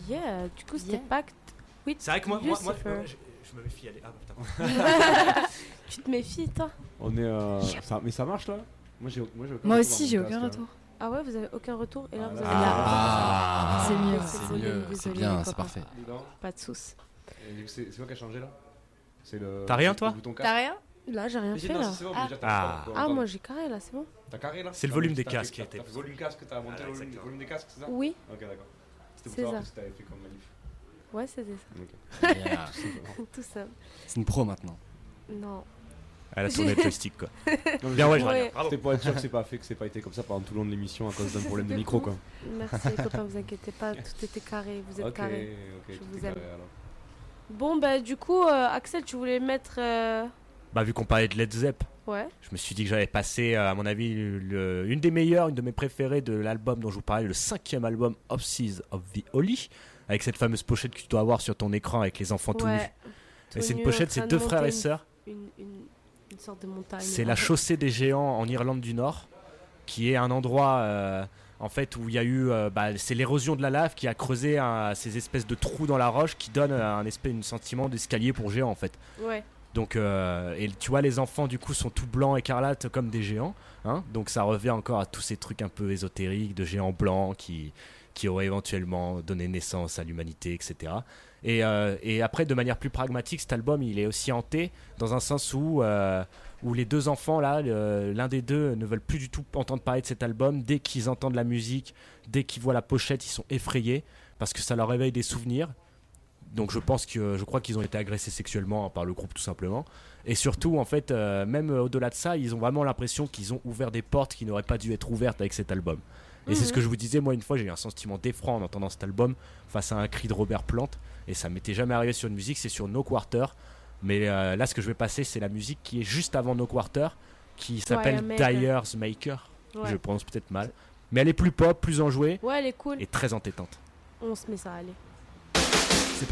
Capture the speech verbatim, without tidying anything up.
Yeah, du coup, c'était Yeah. Pacte with C'est vrai que moi, moi, moi, Lucifer. moi, je, je me méfie. Allez, ah putain. Tu te méfies, toi? On est. Euh, ça, mais ça marche là? Moi j'ai, moi, j'ai aucun Moi retour aussi, dans j'ai mon aucun casque, retour. Ah ouais, vous avez aucun retour? Et là, Ah, vous là. avez Ah, C'est mieux. c'est Désolé, mieux, désolé, c'est les bien, c'est copains. parfait. hein. Dis donc. Pas de soucis. Et du coup, c'est, c'est quoi qui a changé là? C'est le. T'as rien, le toi bouton T'as casque. rien? Là, j'ai rien Mais fait, non, là. c'est bon, Ah. déjà, t'as- Ah. t'as- Ah, t'as- moi, j'ai carré, là, c'est bon? T'as carré là? C'est le T'as- volume des t'as casques fait- qui a été T'as fait volume casque, t'as monté Ah, le volume, exactement. volume des casques, c'est ça? Oui, Ok, d'accord. C'était pour C'est savoir ça. ce que t'avais fait comme manip. ouais, c'était ça. Ok. Yeah. Tout ça. C'est une pro maintenant. Non. Elle a tourné le joystick, quoi. Non, mais Bien, ouais, je Ouais. regarde. Bravo. C'était pour être sûr que c'est pas fait, que c'est pas été comme ça pendant tout le long de l'émission à cause d'un problème de C'était micro fou. quoi. Merci, les copains, vous inquiétez pas, tout était carré, vous êtes Ok, carrés. ok, Je tout vous est aime. carré, alors. Bon, bah, du coup, euh, Axel, tu voulais mettre. euh, Bah, vu qu'on parlait de Led Zepp, Ouais. je me suis dit que j'allais passer, euh, à mon avis, le- une des meilleures, une de mes préférées de l'album dont je vous parlais, le cinquième album, Offices of the Holy, avec cette fameuse pochette que tu dois avoir sur ton écran avec les enfants tout nus. Ouais. Et Tout c'est une nu, pochette, en c'est train deux de frères et monter sœurs. Une, une, une sorte de montagne. C'est la chaussée des géants en Irlande du Nord, qui est un endroit euh, en fait où il y a eu, euh, bah, c'est l'érosion de la lave qui a creusé un- ces espèces de trous dans la roche qui donnent un espèce, un sentiment d'escalier pour géants en fait. Ouais. Donc, euh, et tu vois, les enfants du coup sont tout blancs, écarlates comme des géants, hein. Donc ça revient encore à tous ces trucs un peu ésotériques de géants blancs qui qui auraient éventuellement donné naissance à l'humanité, et cetera. Et, euh, et après, de manière plus pragmatique, cet album, il est aussi hanté dans un sens où, euh, où les deux enfants, là, le- l'un des deux ne veulent plus du tout entendre parler de cet album. Dès qu'ils entendent la musique, dès qu'ils voient la pochette, ils sont effrayés parce que ça leur réveille des souvenirs. Donc je pense que je crois qu'ils ont été agressés sexuellement, hein, par le groupe tout simplement. Et surtout, en fait, euh, même euh, au-delà de ça, ils ont vraiment l'impression qu'ils ont ouvert des portes qui n'auraient pas dû être ouvertes avec cet album. Et c'est ce que je vous disais, moi une fois j'ai eu un sentiment d'effroi en entendant cet album face à un cri de Robert Plant, et ça m'était jamais arrivé sur une musique, c'est sur No Quarter. Mais euh, là ce que je vais passer, c'est la musique qui est juste avant No Quarter, qui s'appelle Maker. Dyer's Maker. Ouais. Je prononce peut-être mal, mais elle est plus pop, plus enjouée Ouais, elle est cool. et très entêtante. On se met ça, allez.